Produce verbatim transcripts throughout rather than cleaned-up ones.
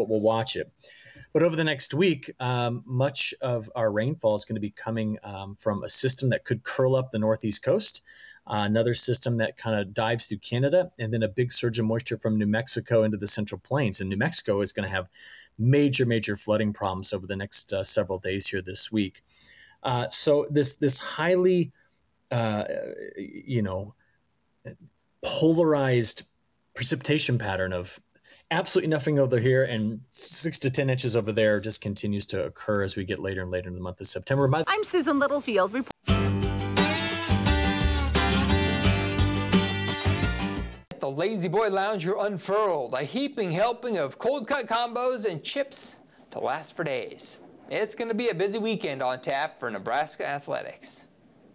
but we'll watch it. But over the next week, um, much of our rainfall is going to be coming um, from a system that could curl up the northeast coast, uh, another system that kind of dives through Canada, and then a big surge of moisture from New Mexico into the Central Plains. And New Mexico is going to have major, major flooding problems over the next uh, several days here this week. Uh, so this this highly, uh, you know, polarized precipitation pattern of absolutely nothing over here and six to ten inches over there just continues to occur as we get later and later in the month of September. My- I'm Susan Littlefield. Rep- The Lazy Boy Lounger unfurled, a heaping helping of cold cut combos and chips to last for days. It's going to be a busy weekend on tap for Nebraska athletics.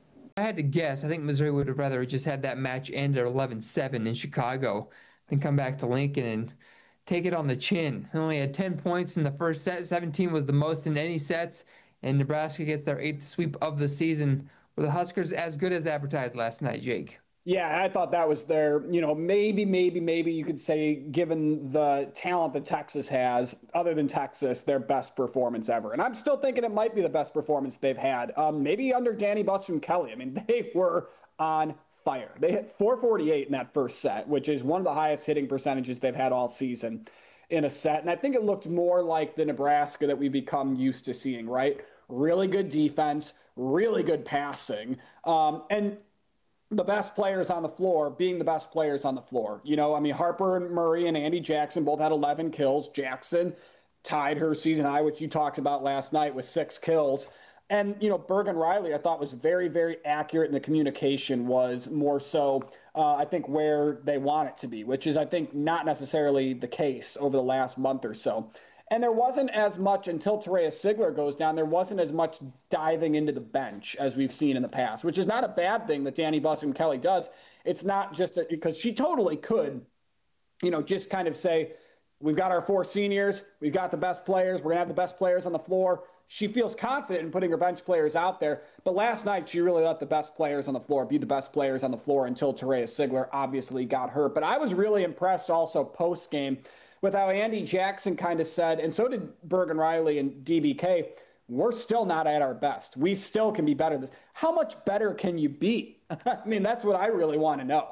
I had to guess, I think Missouri would have rather just had that match end at eleven seven in Chicago than come back to Lincoln and take it on the chin. They only had ten points in the first set. seventeen was the most in any sets, and Nebraska gets their eighth sweep of the season. Were the Huskers as good as advertised last night, Jake? Yeah, I thought that was their, you know, maybe, maybe, maybe you could say, given the talent that Texas has, other than Texas, their best performance ever. And I'm still thinking it might be the best performance they've had. Um, maybe under Danny Busum-Kelly. I mean, they were on fire. They hit four forty-eight in that first set, which is one of the highest hitting percentages they've had all season in a set. And I think it looked more like the Nebraska that we've become used to seeing, right? Really good defense, really good passing. Um, and the best players on the floor being the best players on the floor. You know, I mean, Harper Murray and Andy Jackson both had eleven kills. Jackson tied her season high, which you talked about last night, with six kills. And, you know, Bergen Riley, I thought was very, very accurate, and the communication was more so, uh, I think, where they want it to be, which is, I think, not necessarily the case over the last month or so. And there wasn't as much, until Terea Sigler goes down, there wasn't as much diving into the bench as we've seen in the past, which is not a bad thing that Danny Busum-Kelly does. It's not just a, because she totally could, you know, just kind of say, we've got our four seniors, we've got the best players, we're going to have the best players on the floor. She feels confident in putting her bench players out there. But last night, she really let the best players on the floor be the best players on the floor until Terea Sigler obviously got hurt. But I was really impressed also post-game with how Andy Jackson kind of said, and so did Bergen Riley and D B K, we're still not at our best. We still can be better than this. How much better can you be? I mean, that's what I really want to know.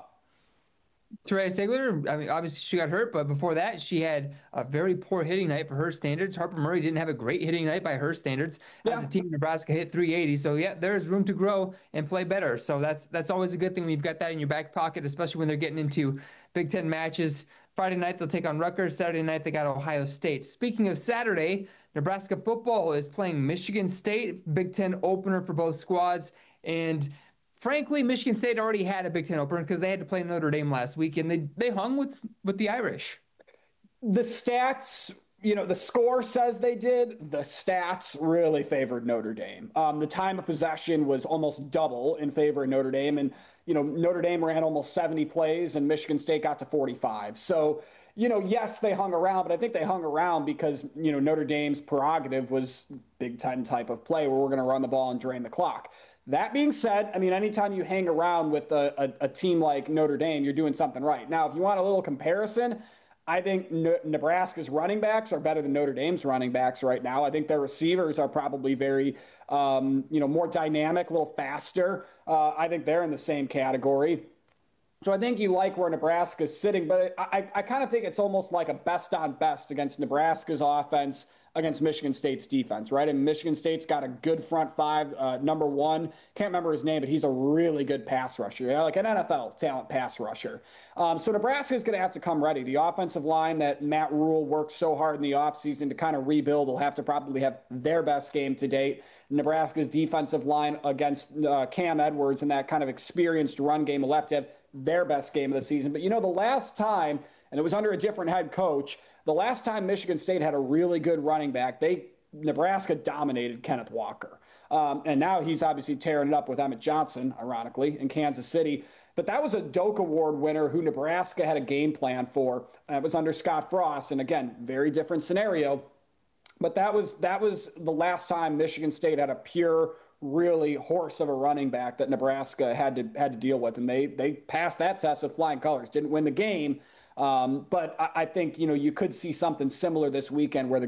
Terea Sigler, I mean, obviously she got hurt, but before that, she had a very poor hitting night for her standards. Harper Murray didn't have a great hitting night by her standards. Yeah. As a team, Nebraska hit three eighty. So, yeah, there's room to grow and play better. So that's that's always a good thing when you've got that in your back pocket, especially when they're getting into Big Ten matches. Friday night, they'll take on Rutgers. Saturday night, they got Ohio State. Speaking of Saturday, Nebraska football is playing Michigan State, Big Ten opener for both squads. And frankly, Michigan State already had a Big Ten opener because they had to play Notre Dame last week, and they, they hung with, with the Irish. The stats, you know, the score says they did. The stats really favored Notre Dame. Um, the time of possession was almost double in favor of Notre Dame. And, you know, Notre Dame ran almost seventy plays, and Michigan State got to forty-five. So, you know, yes, they hung around, but I think they hung around because, you know, Notre Dame's prerogative was Big Ten type of play where we're going to run the ball and drain the clock. That being said, I mean, anytime you hang around with a, a, a team like Notre Dame, you're doing something right. Now, if you want a little comparison, I think N- Nebraska's running backs are better than Notre Dame's running backs right now. I think their receivers are probably very, um, you know, more dynamic, a little faster. Uh, I think they're in the same category. So I think you like where Nebraska's sitting, but I, I, I kind of think it's almost like a best on best against Nebraska's offense against Michigan State's defense, right? And Michigan State's got a good front five. Uh, number one, can't remember his name, but he's a really good pass rusher, you know, like an N F L talent pass rusher. Um, so Nebraska's going to have to come ready. The offensive line that Matt Rule worked so hard in the offseason to kind of rebuild will have to probably have their best game to date. Nebraska's defensive line against uh, Cam Edwards and that kind of experienced run game will have to have their best game of the season. But, you know, the last time, and it was under a different head coach, the last time Michigan State had a really good running back, they Nebraska dominated Kenneth Walker. Um, and now he's obviously tearing it up with Emmett Johnson, ironically, in Kansas City. But that was a Doak Award winner who Nebraska had a game plan for. And it was under Scott Frost. And again, very different scenario. But that was that was the last time Michigan State had a pure, really horse of a running back that Nebraska had to had to deal with. And they they passed that test with flying colors. Didn't win the game, Um, but I, I think, you know, you could see something similar this weekend where the